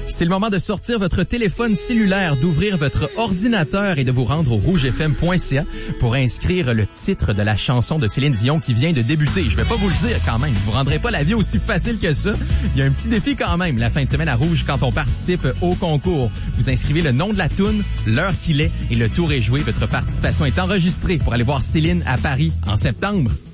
C'est le moment de sortir votre téléphone cellulaire, d'ouvrir votre ordinateur et de vous rendre au rougefm.ca pour inscrire le titre de la chanson de Céline Dion qui vient de débuter. Je vais pas vous le dire quand même, vous rendrez pas la vie aussi facile que ça. Il y a un petit défi quand même la fin de semaine à Rouge quand on participe au concours. Vous inscrivez le nom de la toune, l'heure qu'il est et le tour est joué. Votre participation est enregistrée pour aller voir Céline à Paris en septembre.